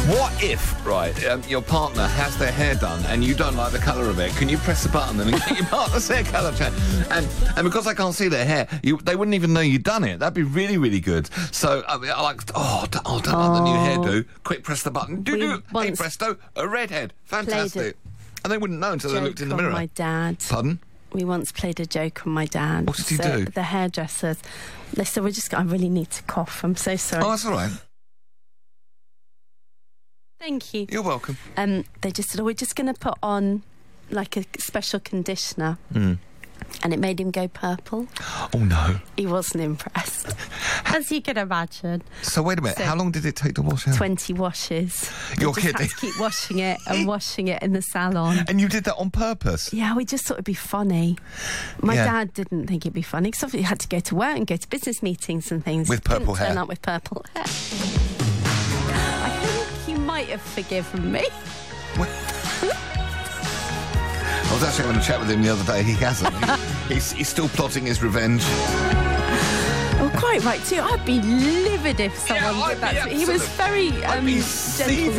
What if, right, your partner has their hair done and you don't like the colour of it? Can you press the button and get your partner's hair colour changed? And because I can't see their hair, they wouldn't even know you'd done it. That'd be really, really good. So I like, don't like the new hairdo. Quick, press the button. Hey, presto, a redhead. Fantastic. And they wouldn't know until they looked in the mirror. My dad. Pardon? We once played a joke on my dad. What did he do? The hairdressers. They said, I really need to cough. I'm so sorry. Oh, that's all right. Thank you. You're welcome. They just said, we're just going to put on like a special conditioner. And it made him go purple. Oh, no. He wasn't impressed, as you can imagine. So, wait a minute. How long did it take to wash out? 20 washes. You're we just kidding. had to keep washing it and washing it in the salon. And you did that on purpose? Yeah, we just thought it'd be funny. My dad didn't think it'd be funny because obviously he had to go to work and go to business meetings and things. With purple hair? Turn up with purple hair. I think you might have forgiven me. I was actually having a chat with him the other day. He hasn't. He's still plotting his revenge. Well, quite right too. I'd be livid if someone did that to me. He was very gentle.